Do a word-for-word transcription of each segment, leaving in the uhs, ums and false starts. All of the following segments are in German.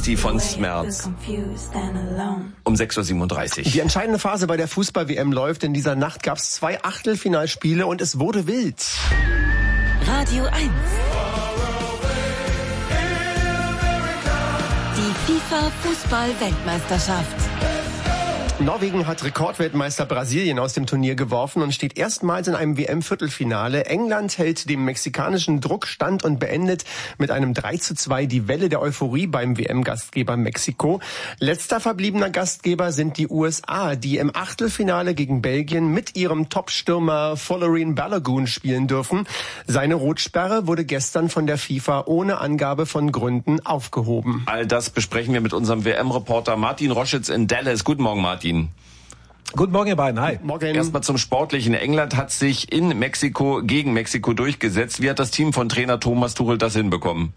Nasty von Smells. Um sechs Uhr siebenunddreißig. Die entscheidende Phase bei der Fußball-W M läuft. In dieser Nacht gab es zwei Achtelfinalspiele und es wurde wild. Radio eins. Die FIFA-Fußball-Weltmeisterschaft. Norwegen hat Rekordweltmeister Brasilien aus dem Turnier geworfen und steht erstmals in einem W M-Viertelfinale. England hält dem mexikanischen Druck stand und beendet mit einem drei zu zwei die Welle der Euphorie beim W M-Gastgeber Mexiko. Letzter verbliebener Gastgeber sind die U S A, die im Achtelfinale gegen Belgien mit ihrem Topstürmer Folarin Balogun spielen dürfen. Seine Rotsperre wurde gestern von der FIFA ohne Angabe von Gründen aufgehoben. All das besprechen wir mit unserem W M-Reporter Martin Roschitz in Dallas. Guten Morgen, Martin. Guten Morgen, ihr beiden. Hi. Morgen. Erstmal zum Sportlichen. England hat sich in Mexiko gegen Mexiko durchgesetzt. Wie hat das Team von Trainer Thomas Tuchel das hinbekommen?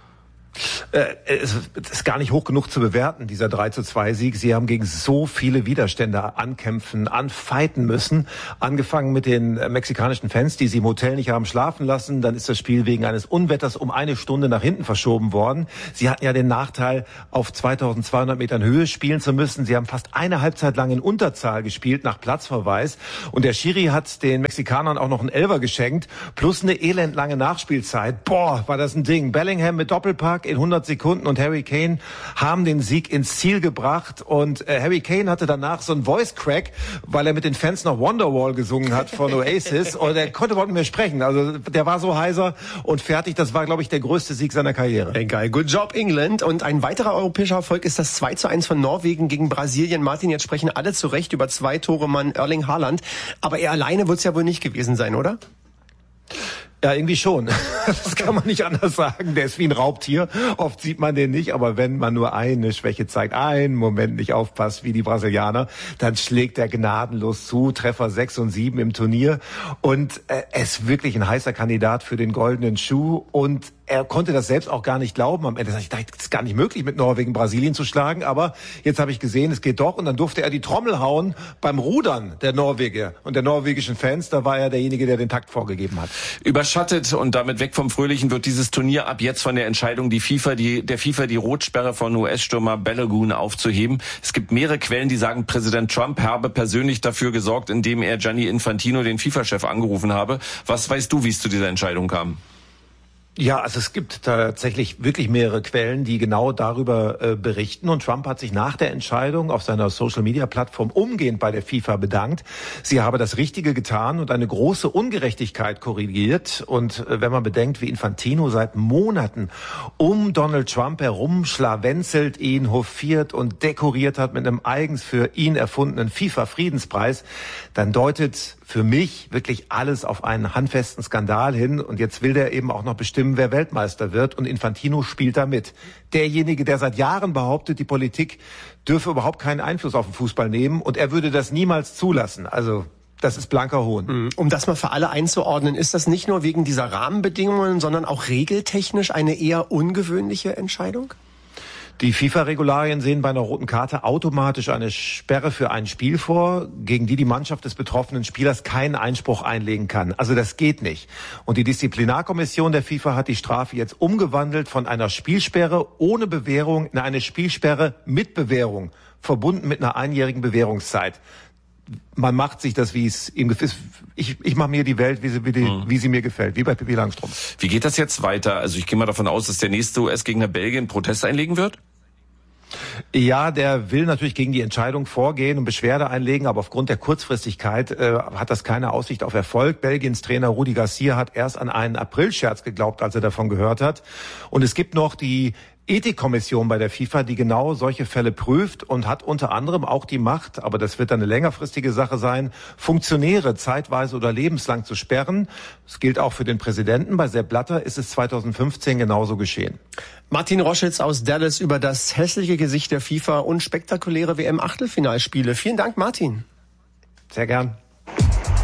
Äh, es ist gar nicht hoch genug zu bewerten, dieser drei zu zwei Sieg. Sie haben gegen so viele Widerstände ankämpfen, anfighten müssen. Angefangen mit den mexikanischen Fans, die sie im Hotel nicht haben schlafen lassen. Dann ist das Spiel wegen eines Unwetters um eine Stunde nach hinten verschoben worden. Sie hatten ja den Nachteil, auf zweitausendzweihundert Metern Höhe spielen zu müssen. Sie haben fast eine Halbzeit lang in Unterzahl gespielt nach Platzverweis. Und der Schiri hat den Mexikanern auch noch einen Elfer geschenkt, plus eine elendlange Nachspielzeit. Boah, war das ein Ding. Bellingham mit Doppelpack in hundert Sekunden und Harry Kane haben den Sieg ins Ziel gebracht. Und äh, Harry Kane hatte danach so einen Voice Crack, weil er mit den Fans noch Wonderwall gesungen hat von Oasis. Und er konnte überhaupt nicht mehr sprechen. Also der war so heiser und fertig. Das war, glaube ich, der größte Sieg seiner Karriere. Egal. Good job, England. Und ein weiterer europäischer Erfolg ist das zwei zu eins von Norwegen gegen Brasilien. Martin, jetzt sprechen alle zu Recht über zwei Tore Mann Erling Haaland. Aber er alleine wird es ja wohl nicht gewesen sein, oder? Ja, irgendwie schon. Das kann man nicht anders sagen. Der ist wie ein Raubtier. Oft sieht man den nicht, aber wenn man nur eine Schwäche zeigt, einen Moment nicht aufpasst, wie die Brasilianer, dann schlägt er gnadenlos zu. Treffer sechs und sieben im Turnier. Und äh, er ist wirklich ein heißer Kandidat für den goldenen Schuh. Und er konnte das selbst auch gar nicht glauben. Am Ende dachte ich, das ist gar nicht möglich, mit Norwegen Brasilien zu schlagen. Aber jetzt habe ich gesehen, es geht doch. Und dann durfte er die Trommel hauen beim Rudern der Norweger und der norwegischen Fans. Da war er derjenige, der den Takt vorgegeben hat. Überschattet und damit weg vom Fröhlichen wird dieses Turnier ab jetzt von der Entscheidung, die FIFA, die, der FIFA die Rotsperre von U S-Stürmer Balogun aufzuheben. Es gibt mehrere Quellen, die sagen, Präsident Trump habe persönlich dafür gesorgt, indem er Gianni Infantino, den FIFA-Chef, angerufen habe. Was weißt du, wie es zu dieser Entscheidung kam? Ja, also es gibt tatsächlich wirklich mehrere Quellen, die genau darüber äh, berichten. Und Trump hat sich nach der Entscheidung auf seiner Social-Media-Plattform umgehend bei der FIFA bedankt. Sie habe das Richtige getan und eine große Ungerechtigkeit korrigiert. Und äh, wenn man bedenkt, wie Infantino seit Monaten um Donald Trump herum schlawenzelt, ihn hofiert und dekoriert hat mit einem eigens für ihn erfundenen FIFA-Friedenspreis, dann deutet für mich wirklich alles auf einen handfesten Skandal hin. Und jetzt will der eben auch noch bestimmen, wer Weltmeister wird. Und Infantino spielt da mit. Derjenige, der seit Jahren behauptet, die Politik dürfe überhaupt keinen Einfluss auf den Fußball nehmen. Und er würde das niemals zulassen. Also das ist blanker Hohn. Um das mal für alle einzuordnen, ist das nicht nur wegen dieser Rahmenbedingungen, sondern auch regeltechnisch eine eher ungewöhnliche Entscheidung? Die FIFA-Regularien sehen bei einer roten Karte automatisch eine Sperre für ein Spiel vor, gegen die die Mannschaft des betroffenen Spielers keinen Einspruch einlegen kann. Also das geht nicht. Und die Disziplinarkommission der FIFA hat die Strafe jetzt umgewandelt von einer Spielsperre ohne Bewährung in eine Spielsperre mit Bewährung, verbunden mit einer einjährigen Bewährungszeit. Man macht sich das, wie es ihm gefällt. Ich, ich mache mir die Welt, wie sie, wie, die, mhm. wie sie mir gefällt, wie bei Pippi Langstrumpf. Wie geht das jetzt weiter? Also ich gehe mal davon aus, dass der nächste U S-Gegner Belgien Protest einlegen wird? Ja, der will natürlich gegen die Entscheidung vorgehen und Beschwerde einlegen, aber aufgrund der Kurzfristigkeit äh, hat das keine Aussicht auf Erfolg. Belgiens Trainer Rudi Garcia hat erst an einen Aprilscherz geglaubt, als er davon gehört hat. Und es gibt noch die Ethikkommission bei der FIFA, die genau solche Fälle prüft und hat unter anderem auch die Macht, aber das wird dann eine längerfristige Sache sein, Funktionäre zeitweise oder lebenslang zu sperren. Das gilt auch für den Präsidenten. Bei Sepp Blatter ist es zweitausendfünfzehn genauso geschehen. Martin Roschitz aus Dallas über das hässliche Gesicht der FIFA und spektakuläre W M-Achtelfinalspiele. Vielen Dank, Martin. Sehr gern.